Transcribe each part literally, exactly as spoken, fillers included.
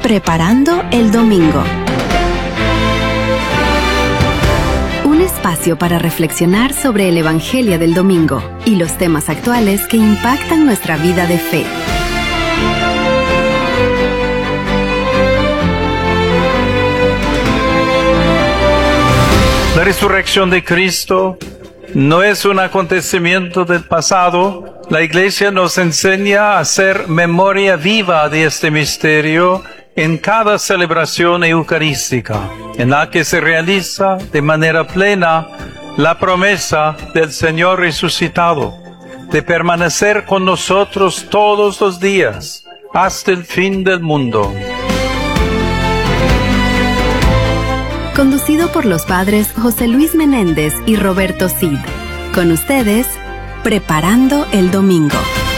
Preparando el domingo. Un espacio para reflexionar sobre el Evangelio del domingo y los temas actuales que impactan nuestra vida de fe. La resurrección de Cristo no es un acontecimiento del pasado. La Iglesia nos enseña a hacer memoria viva de este misterio en cada celebración eucarística, en la que se realiza de manera plena la promesa del Señor resucitado, de permanecer con nosotros todos los días, hasta el fin del mundo. Conducido por los padres José Luis Menéndez y Roberto Cid. Con ustedes, Preparando el Domingo.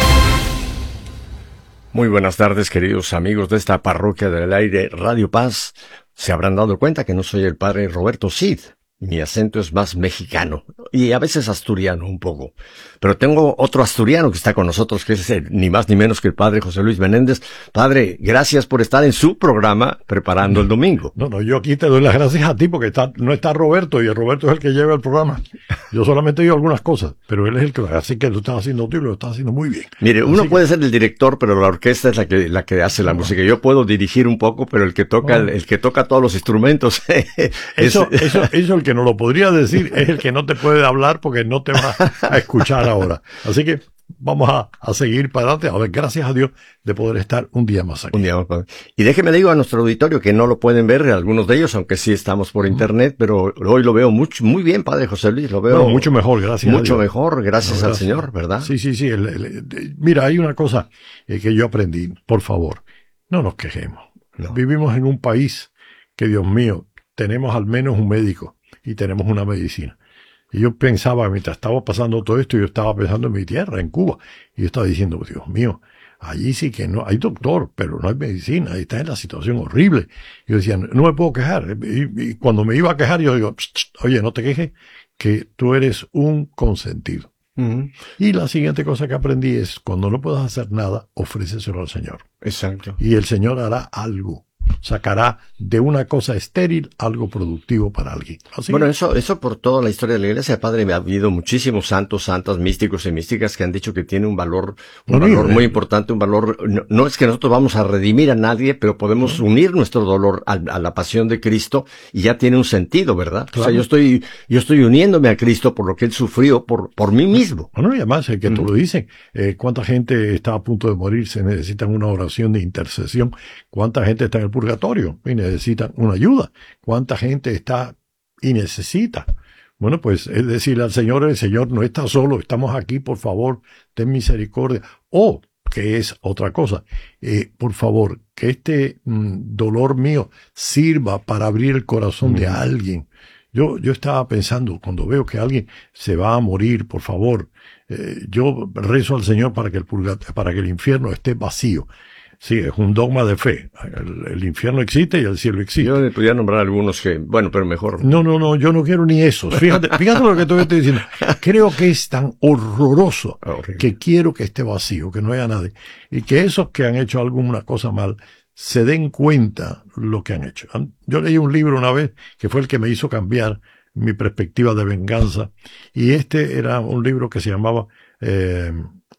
Muy buenas tardes, queridos amigos de esta parroquia del aire Radio Paz. Se habrán dado cuenta que no soy el padre Roberto Cid. Mi acento es más mexicano y a veces asturiano un poco. Pero tengo otro asturiano que está con nosotros, que es el, ni más ni menos que el padre José Luis Menéndez. Padre, gracias por estar en su programa Preparando el Domingo. No, no, yo aquí te doy las gracias a ti porque está, no está Roberto y el Roberto es el que lleva el programa. Yo solamente digo algunas cosas, pero él es el que, así que lo estás haciendo tú y lo estás haciendo muy bien. Mire, uno así puede que... ser el director, pero la orquesta es la que, la que hace la no, música. Yo puedo dirigir un poco, pero el que toca, no. el, el que toca todos los instrumentos. es... Eso, eso, eso el que no lo podría decir es el que no te puede hablar porque no te va a escuchar ahora. Así que vamos a, a seguir para adelante. A ver, gracias a Dios de poder estar un día más aquí. Un día más. Padre. Y déjeme le digo a nuestro auditorio que no lo pueden ver, algunos de ellos, aunque sí estamos por internet, pero hoy lo veo mucho, muy bien, padre José Luis, lo veo. Bueno, mucho mejor, gracias Mucho a Dios. mejor, gracias no, al Señor, ¿verdad? Sí, sí, sí. El, el, el, mira, hay una cosa eh, que yo aprendí. Por favor, no nos quejemos. No. Vivimos en un país que, Dios mío, tenemos al menos un médico y tenemos una medicina. Y yo pensaba, mientras estaba pasando todo esto, yo estaba pensando en mi tierra, en Cuba. Y yo estaba diciendo, Dios mío, allí sí que no, hay doctor, pero no hay medicina. Ahí está en la situación horrible. Y yo decía, no, no me puedo quejar. Y, y cuando me iba a quejar, yo digo, oye, no te quejes, que tú eres un consentido. Uh-huh. Y la siguiente cosa que aprendí es, cuando no puedas hacer nada, ofréceselo al Señor. Exacto. Y el Señor hará algo. Sacará de una cosa estéril algo productivo para alguien. ¿Así? Bueno, eso, eso por toda la historia de la Iglesia, padre, ha habido muchísimos santos, santas, místicos y místicas que han dicho que tiene un valor, un no, valor no, muy eh. importante, un valor, no, no es que nosotros vamos a redimir a nadie, pero podemos no. unir nuestro dolor a, a la pasión de Cristo y ya tiene un sentido, ¿verdad? Claro. O sea, yo estoy, yo estoy uniéndome a Cristo por lo que Él sufrió por, por mí mismo. Bueno, y además, es que mm. tú lo dices, eh, cuánta gente está a punto de morirse, necesitan una oración de intercesión, cuánta gente está en el purgatorio y necesitan una ayuda. ¿Cuánta gente está y necesita? Bueno, pues es decirle al Señor, el Señor no está solo, estamos aquí, por favor, ten misericordia. O, que es otra cosa, eh, por favor, que este mm, dolor mío sirva para abrir el corazón mm. de alguien. Yo, yo estaba pensando, cuando veo que alguien se va a morir, por favor, eh, yo rezo al Señor para que el purgatorio, para que el infierno esté vacío. Sí, es un dogma de fe. El, el infierno existe y el cielo existe. Yo le podría nombrar algunos que, bueno, pero mejor. No, no, no, yo no quiero ni eso. Fíjate, fíjate lo que te estoy diciendo. Creo que es tan horroroso okay. que quiero que esté vacío, que no haya nadie. Y que esos que han hecho alguna cosa mal se den cuenta lo que han hecho. Yo leí un libro una vez que fue el que me hizo cambiar mi perspectiva de venganza. Y este era un libro que se llamaba... Eh,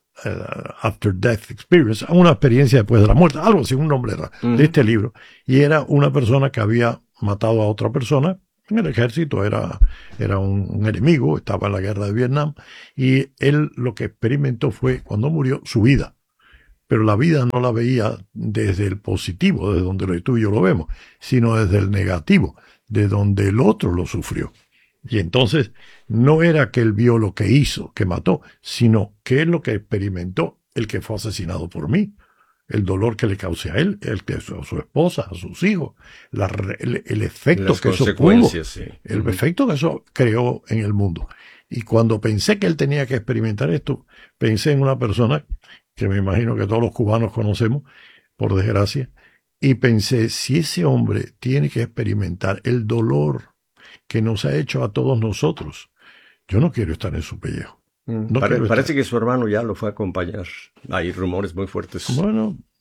Uh, After Death Experience, una experiencia después de la muerte, algo así, un nombre era, uh-huh. de este libro, y era una persona que había matado a otra persona en el ejército, era, era un, un enemigo, estaba en la guerra de Vietnam, y él lo que experimentó fue, cuando murió, su vida, pero la vida no la veía desde el positivo, desde donde tú y yo lo vemos, sino desde el negativo, de donde el otro lo sufrió. Y entonces no era que él vio lo que hizo, que mató, sino que es lo que experimentó el que fue asesinado por mí. El dolor que le causé a él, el que a su esposa, a sus hijos, la, el, el efecto Las que eso pudo, sí. el uh-huh. efecto que eso creó en el mundo. Y cuando pensé que él tenía que experimentar esto, pensé en una persona que me imagino que todos los cubanos conocemos, por desgracia, y pensé, si ese hombre tiene que experimentar el dolor que nos ha hecho a todos nosotros, yo no quiero estar en su pellejo. No Pare, parece estar. que su hermano ya lo fue a acompañar. Hay rumores muy fuertes. Bueno,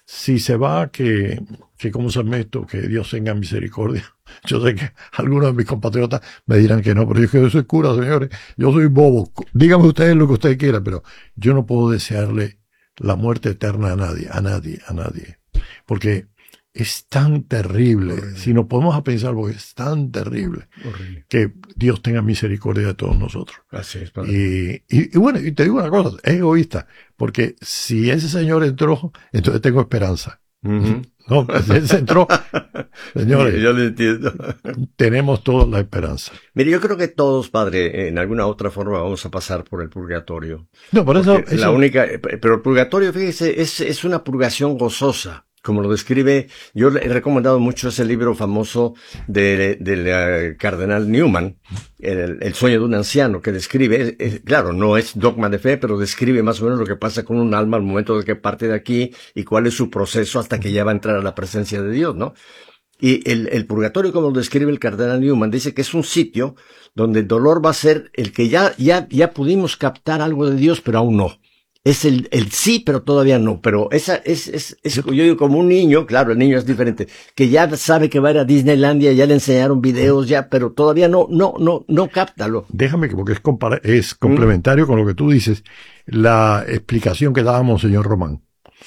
si se va, que, que cómo se llama esto, que Dios tenga misericordia. Yo sé que algunos de mis compatriotas me dirán que no, pero yo, que yo soy cura, señores, yo soy bobo. Díganme ustedes lo que ustedes quieran, pero yo no puedo desearle la muerte eterna a nadie, a nadie, a nadie. Porque es tan terrible, horrible. Si nos ponemos a pensar, porque es tan terrible, horrible, que Dios tenga misericordia de todos nosotros. Así es, y, y, y bueno, y te digo una cosa, es egoísta, porque si ese señor entró, entonces tengo esperanza. Uh-huh. No, si ese entró, señores, yo lo entiendo. Tenemos toda la esperanza. Mire, yo creo que todos, padre, en alguna otra forma vamos a pasar por el purgatorio. No, por eso, eso... La única, pero el purgatorio, fíjese, es, es una purgación gozosa. Como lo describe, yo le he recomendado mucho ese libro famoso del de, de, uh, cardenal Newman, el, el sueño de un anciano, que describe, es, claro, no es dogma de fe, pero describe más o menos lo que pasa con un alma al momento de que parte de aquí y cuál es su proceso hasta que ya va a entrar a la presencia de Dios, ¿no? Y el, el purgatorio, como lo describe el cardenal Newman, dice que es un sitio donde el dolor va a ser el que ya, ya, ya pudimos captar algo de Dios, pero aún no. Es el, el sí, pero todavía no. Pero esa es, es, es, yo digo, como un niño, claro, el niño es diferente, que ya sabe que va a ir a Disneylandia, ya le enseñaron videos, ya, pero todavía no, no, no, no cáptalo. Déjame que, porque es, compara, es complementario mm. con lo que tú dices, la explicación que dábamos, señor Román.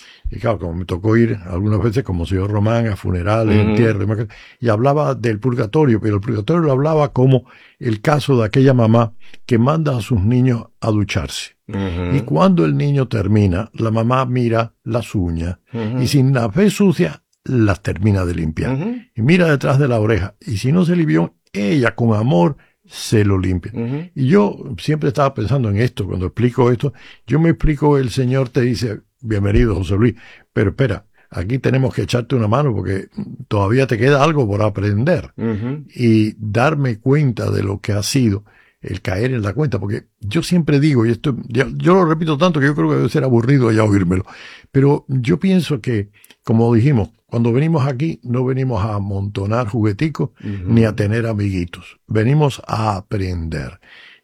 Y claro, como me tocó ir algunas veces como señor Román a funerales, uh-huh. entierros, y hablaba del purgatorio, pero el purgatorio lo hablaba como el caso de aquella mamá que manda a sus niños a ducharse. Uh-huh. Y cuando el niño termina, la mamá mira las uñas, uh-huh. y sin la fe sucia, las termina de limpiar. Uh-huh. Y mira detrás de la oreja, y si no se limpió, ella con amor se lo limpia. Uh-huh. Y yo siempre estaba pensando en esto, cuando explico esto, yo me explico, el Señor te dice, bienvenido, José Luis, pero espera, aquí tenemos que echarte una mano porque todavía te queda algo por aprender. Uh-huh. Y darme cuenta de lo que ha sido el caer en la cuenta, porque yo siempre digo, y esto yo, yo lo repito tanto que yo creo que debe ser aburrido ya oírmelo, pero yo pienso que, como dijimos, cuando venimos aquí no venimos a amontonar jugueticos, uh-huh. ni a tener amiguitos, venimos a aprender.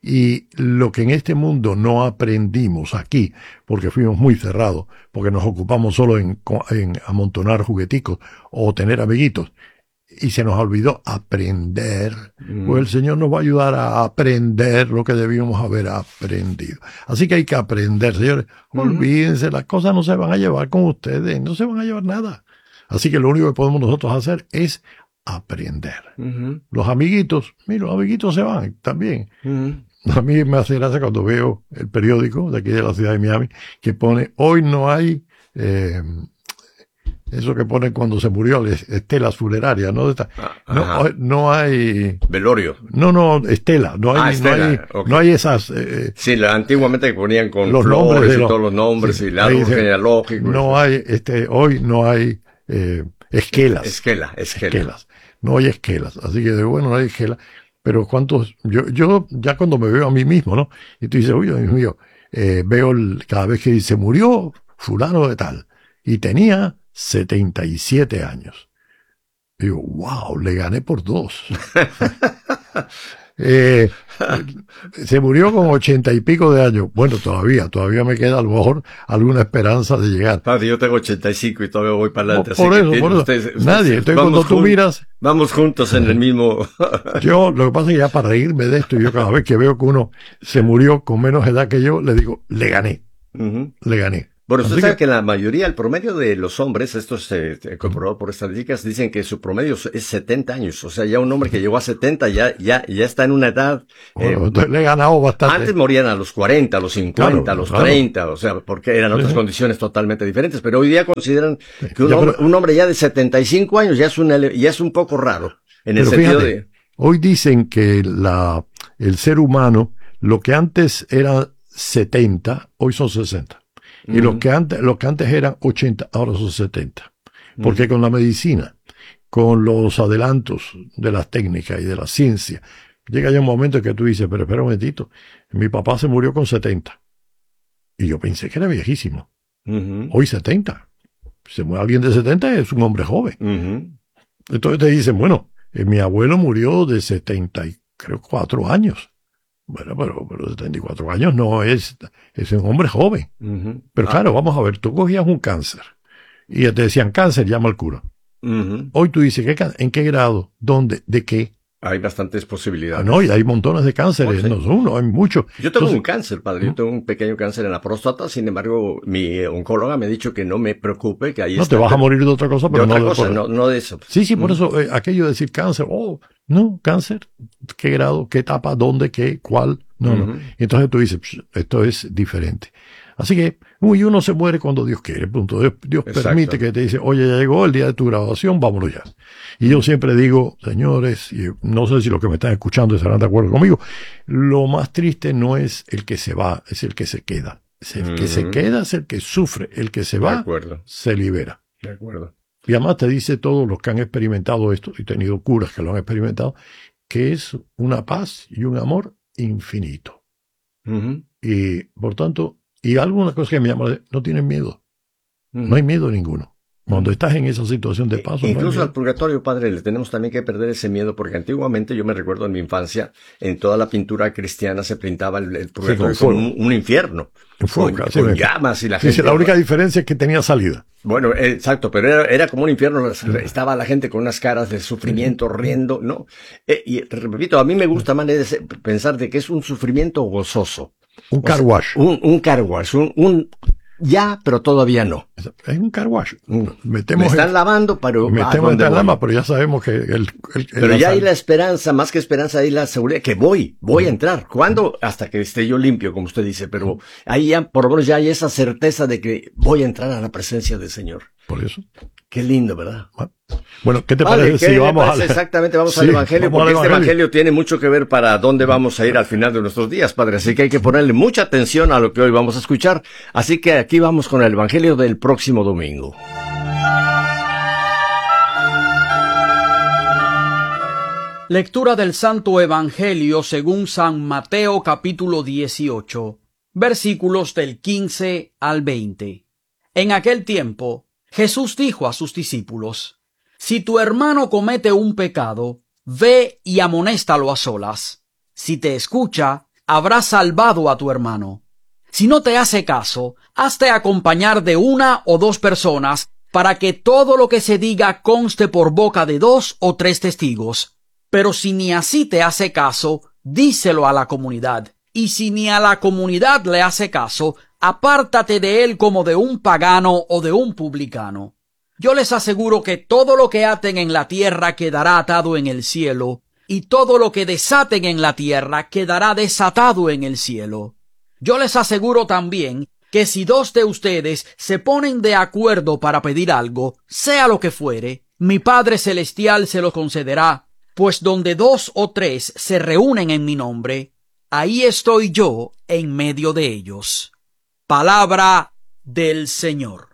Y lo que en este mundo no aprendimos aquí, porque fuimos muy cerrados, porque nos ocupamos solo en, en amontonar jugueticos o tener amiguitos, y se nos olvidó aprender, mm. pues el Señor nos va a ayudar a aprender lo que debíamos haber aprendido. Así que hay que aprender, señores. Mm. Olvídense, las cosas no se van a llevar con ustedes, no se van a llevar nada. Así que lo único que podemos nosotros hacer es aprender. Mm-hmm. Los amiguitos, mira, los amiguitos se van también. Mm. A mí me hace gracia cuando veo el periódico de aquí de la ciudad de Miami que pone, hoy no hay, eh, eso que ponen cuando se murió, estelas funerarias, ¿no? No, no hay... Velorio. No, no, estela. No hay, ah, estela. No hay, okay. no hay esas... Eh, sí, la, antiguamente que ponían con los flores nombres de y los, todos los nombres sí, y el árbol genealógico. No hay, este, hoy no hay eh, esquelas. Esquela, esquela. Esquelas. No hay esquelas. Así que de bueno, no hay esquelas. Pero cuántos, yo, yo ya cuando me veo a mí mismo, ¿no? Y tú dices, oye, Dios mío, eh, veo el, cada vez que dice, murió fulano de tal, y tenía setenta y siete años. Y digo, wow, le gané por dos. eh, se murió con ochenta y pico de años. Bueno, todavía, todavía me queda a lo mejor alguna esperanza de llegar. Padre, yo tengo ochenta y cinco y todavía voy para adelante. Por, por eso, por eso. Ustedes, ustedes, nadie. Entonces cuando tú miras... Vamos juntos en el mismo... Yo, lo que pasa es que ya para reírme de esto, yo cada vez que veo que uno se murió con menos edad que yo, le digo, le gané. Uh-huh. Le gané. Bueno, usted Así sabe que... que la mayoría, el promedio de los hombres, esto es eh, comprobado por estadísticas, dicen que su promedio es setenta años. O sea, ya un hombre que llegó a setenta ya, ya, ya está en una edad... Eh, bueno, le he ganado bastante. Antes morían a los cuarenta, a los cincuenta, claro, a los claro. treinta, o sea, porque eran otras sí. condiciones totalmente diferentes. Pero hoy día consideran que un, ya, hombre, pero... un hombre ya de setenta y cinco años ya es un, ya es un poco raro. En el pero sentido fíjate, de... hoy dicen que la, el ser humano, lo que antes era setenta, hoy son sesenta. Y uh-huh. los que antes, los que antes eran ochenta, ahora son setenta. Porque uh-huh. con la medicina, con los adelantos de las técnicas y de la ciencia, llega ya un momento en que tú dices, pero espera un momentito, mi papá se murió con setenta. Y yo pensé que era viejísimo. Uh-huh. Hoy setenta. Se muere alguien de setenta, es un hombre joven. Uh-huh. Entonces te dicen, bueno, eh, mi abuelo murió de setenta y creo cuatro años. Bueno, pero, pero setenta y cuatro años no es, es un hombre joven. Uh-huh. Pero ah. claro, vamos a ver, tú cogías un cáncer y te decían cáncer, llama al cura. Uh-huh. Hoy tú dices, ¿qué, ¿en qué grado? ¿Dónde? ¿De qué? Hay bastantes posibilidades. Ah, no, y hay montones de cánceres, oh, sí. no es uno, hay muchos. Yo tengo Entonces, un cáncer, padre, yo tengo un pequeño cáncer en la próstata, sin embargo, mi oncóloga me ha dicho que no me preocupe, que ahí no está. te vas a morir de otra cosa, pero de otra no de cosa, por... no, no de eso. Sí, sí, por Mm. eso, eh, aquello de decir cáncer, oh, no, cáncer, ¿qué grado, qué etapa, dónde, qué, cuál? No, Uh-huh. no. Entonces tú dices, esto es diferente. Así que, uy, uno se muere cuando Dios quiere, punto. Dios, Dios permite que te dice, oye, ya llegó el día de tu graduación, vámonos ya. Y yo siempre digo, señores, y no sé si los que me están escuchando estarán de acuerdo conmigo, lo más triste no es el que se va, es el que se queda. Es el uh-huh. que se queda es el que sufre, el que se va, se libera. De acuerdo. Y además te dice todos los que han experimentado esto, y he tenido curas que lo han experimentado, que es una paz y un amor infinito. Uh-huh. Y, por tanto, y alguna cosa que me llama, no tienen miedo. Uh-huh. No hay miedo ninguno. Cuando estás en esa situación de paso. Incluso no al purgatorio, padre, le tenemos también que perder ese miedo, porque antiguamente, yo me recuerdo en mi infancia, en toda la pintura cristiana se pintaba el, el purgatorio sí, como un, un infierno. Fuego, con, con llamas y la sí, gente. Sí, la única diferencia es que tenía salida. Bueno, exacto, pero era, era como un infierno, estaba la gente con unas caras de sufrimiento, riendo, ¿no? Eh, y repito, a mí me gusta más pensar de que es un sufrimiento gozoso. Un car wash. Un, un car wash, un, un ya, pero todavía no. Es un car wash. Metemos Me están el, lavando, pero... Metemos en la lama, pero ya sabemos que... El, el, el pero ya hay la esperanza, más que esperanza, hay la seguridad, que voy, voy a entrar. ¿Cuándo? Hasta que esté yo limpio, como usted dice, pero ahí ya, por lo menos ya hay esa certeza de que voy a entrar a la presencia del Señor. Por eso. Qué lindo, ¿verdad? Bueno, ¿qué te vale, parece ¿qué si vamos parece? al... Exactamente, vamos sí, al Evangelio, vamos porque al este evangelio. Evangelio tiene mucho que ver para dónde vamos a ir al final de nuestros días, Padre. Así que hay que ponerle mucha atención a lo que hoy vamos a escuchar. Así que aquí vamos con el Evangelio del próximo domingo. Lectura del Santo Evangelio según San Mateo capítulo dieciocho, versículos del quince al veinte. En aquel tiempo, Jesús dijo a sus discípulos: Si tu hermano comete un pecado, ve y amonéstalo a solas. Si te escucha, habrás salvado a tu hermano. Si no te hace caso, hazte acompañar de una o dos personas, para que todo lo que se diga conste por boca de dos o tres testigos. Pero si ni así te hace caso, díselo a la comunidad. Y si ni a la comunidad le hace caso, apártate de él como de un pagano o de un publicano. Yo les aseguro que todo lo que aten en la tierra quedará atado en el cielo, y todo lo que desaten en la tierra quedará desatado en el cielo. Yo les aseguro también que si dos de ustedes se ponen de acuerdo para pedir algo, sea lo que fuere, mi Padre Celestial se lo concederá, pues donde dos o tres se reúnen en mi nombre, ahí estoy yo en medio de ellos. Palabra del Señor.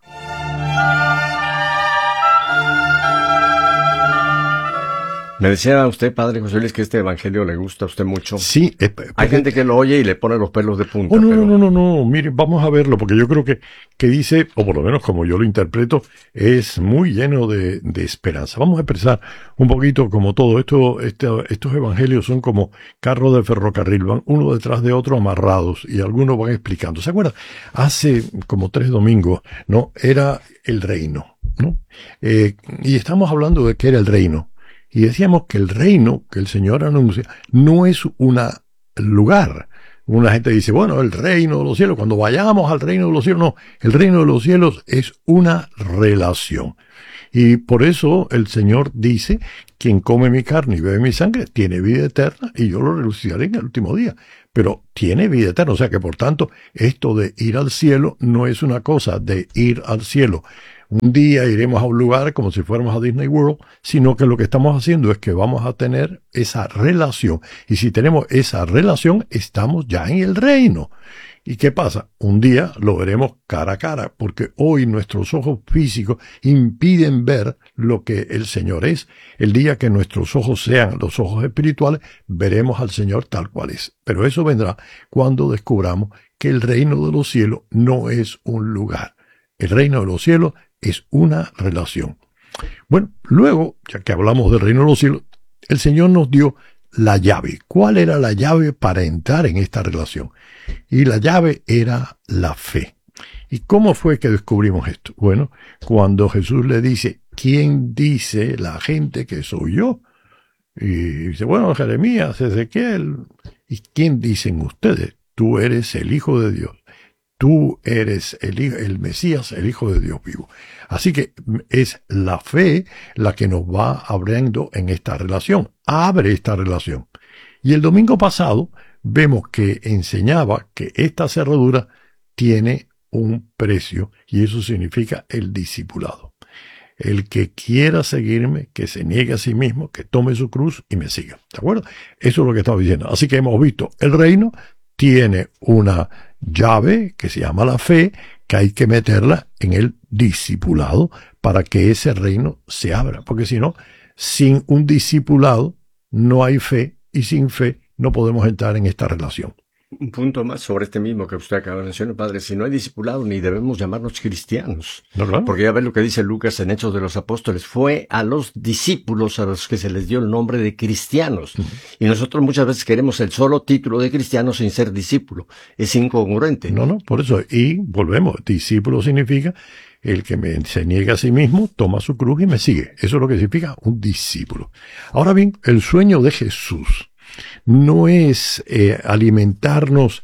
Me decía usted, Padre José Luis, que este evangelio le gusta a usted mucho. Sí. Eh, Hay gente que lo oye y le pone los pelos de punta. Oh, no, pero... no, no, no, no, mire, vamos a verlo, porque yo creo que, que dice, o por lo menos como yo lo interpreto, es muy lleno de, de esperanza. Vamos a expresar un poquito como todo esto, este, estos evangelios son como carros de ferrocarril, van uno detrás de otro amarrados, y algunos van explicando. ¿Se acuerdan? Hace como tres domingos, ¿no? Era el reino, ¿no? Eh, y estamos hablando de qué era el reino. Y decíamos que el reino que el Señor anuncia no es un lugar. Una gente dice, bueno, el reino de los cielos, cuando vayamos al reino de los cielos, no, el reino de los cielos es una relación. Y por eso el Señor dice, quien come mi carne y bebe mi sangre tiene vida eterna y yo lo resucitaré en el último día. Pero tiene vida eterna, o sea que por tanto, esto de ir al cielo no es una cosa de ir al cielo. Un día iremos a un lugar como si fuéramos a Disney World, sino que lo que estamos haciendo es que vamos a tener esa relación. Y si tenemos esa relación, estamos ya en el reino. ¿Y qué pasa? Un día lo veremos cara a cara, porque hoy nuestros ojos físicos impiden ver lo que el Señor es. El día que nuestros ojos sean los ojos espirituales, veremos al Señor tal cual es. Pero eso vendrá cuando descubramos que el reino de los cielos no es un lugar. El reino de los cielos es una relación. Bueno, luego, ya que hablamos del reino de los cielos, el Señor nos dio la llave. ¿Cuál era la llave para entrar en esta relación? Y la llave era la fe. ¿Y cómo fue que descubrimos esto? Bueno, cuando Jesús le dice, ¿quién dice la gente que soy yo? Y dice, bueno, Jeremías, Ezequiel. ¿Y quién dicen ustedes? Tú eres el Hijo de Dios. Tú eres el, el Mesías, el Hijo de Dios vivo. Así que es la fe la que nos va abriendo en esta relación. Abre esta relación. Y el domingo pasado vemos que enseñaba que esta cerradura tiene un precio y eso significa el discipulado. El que quiera seguirme, que se niegue a sí mismo, que tome su cruz y me siga. ¿De acuerdo? Eso es lo que estaba diciendo. Así que hemos visto, el reino tiene una llave que se llama la fe, que hay que meterla en el discipulado para que ese reino se abra. Porque si no, sin un discipulado no hay fe y sin fe no podemos entrar en esta relación. Un punto más sobre este mismo que usted acaba de mencionar, padre. Si no hay discipulado, ni debemos llamarnos cristianos. ¿No, claro? Porque ya ves lo que dice Lucas en Hechos de los Apóstoles. Fue a los discípulos a los que se les dio el nombre de cristianos. Uh-huh. Y nosotros muchas veces queremos el solo título de cristiano sin ser discípulo. Es incongruente. No, no, por eso. Y volvemos. Discípulo significa el que me, se niega a sí mismo, toma su cruz y me sigue. Eso es lo que significa un discípulo. Ahora bien, el sueño de Jesús no es eh, alimentarnos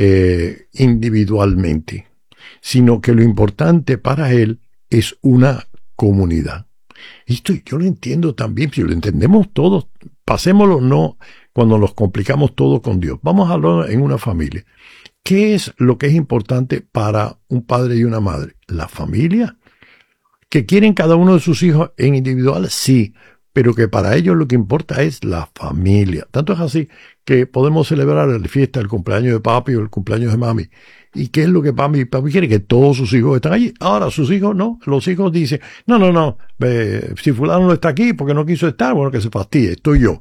eh, individualmente, sino que lo importante para él es una comunidad. Esto yo lo entiendo también, si lo entendemos todos, pasémoslo no cuando nos complicamos todo con Dios. Vamos a hablar en una familia. ¿Qué es lo que es importante para un padre y una madre? La familia. ¿Que quieren cada uno de sus hijos en individual? Sí. Pero que para ellos lo que importa es la familia. Tanto es así que podemos celebrar la fiesta, el cumpleaños de papi o el cumpleaños de mami. ¿Y qué es lo que papi, papi quiere? Que todos sus hijos estén allí. Ahora, sus hijos no. Los hijos dicen, no, no, no, eh, si fulano no está aquí porque no quiso estar, bueno, que se fastidie, estoy yo.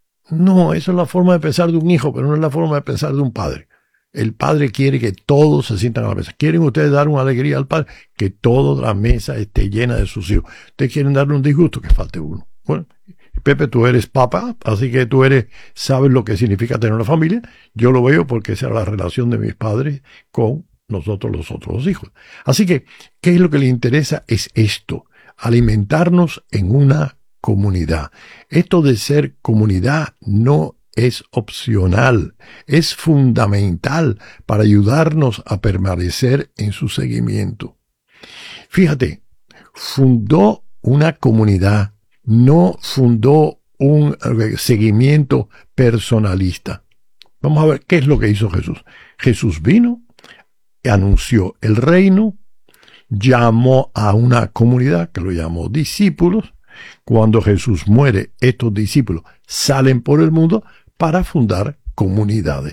No, esa es la forma de pensar de un hijo, pero no es la forma de pensar de un padre. El padre quiere que todos se sientan a la mesa. ¿Quieren ustedes dar una alegría al padre? Que toda la mesa esté llena de sus hijos. ¿Ustedes quieren darle un disgusto? Que falte uno. Bueno, Pepe, tú eres papá, así que tú eres, sabes lo que significa tener una familia. Yo lo veo porque esa era la relación de mis padres con nosotros los otros hijos. Así que, ¿qué es lo que le interesa? Es esto, alimentarnos en una comunidad. Esto de ser comunidad no es opcional, es fundamental para ayudarnos a permanecer en su seguimiento. Fíjate, fundó una comunidad, no fundó un seguimiento personalista. Vamos a ver qué es lo que hizo Jesús. Jesús vino, anunció el reino, llamó a una comunidad que lo llamó discípulos. Cuando Jesús muere, estos discípulos salen por el mundo para fundar comunidades.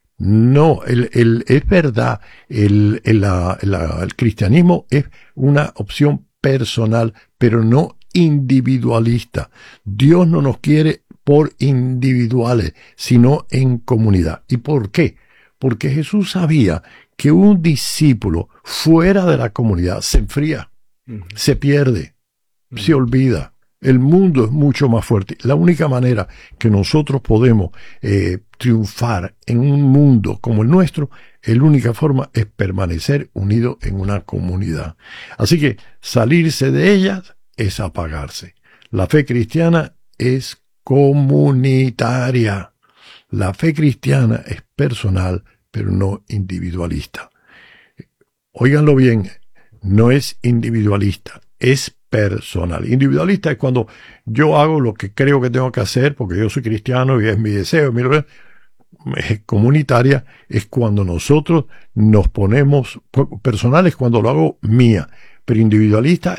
No, el, el, es verdad, el, el, la, la, el cristianismo es una opción personal, pero no individualista. Dios no nos quiere por individuales, sino en comunidad. ¿Y por qué? Porque Jesús sabía que un discípulo fuera de la comunidad se enfría, uh-huh. se pierde, uh-huh. se olvida. El mundo es mucho más fuerte. La única manera que nosotros podemos eh, triunfar en un mundo como el nuestro, la única forma es permanecer unidos en una comunidad. Así que salirse de ellas es apagarse. La fe cristiana es comunitaria. La fe cristiana es personal, pero no individualista. Óiganlo bien, no es individualista, es personal. Individualista es cuando yo hago lo que creo que tengo que hacer porque yo soy cristiano y es mi deseo. Mi... Comunitaria es cuando nosotros nos ponemos, personal es cuando lo hago mía, pero individualista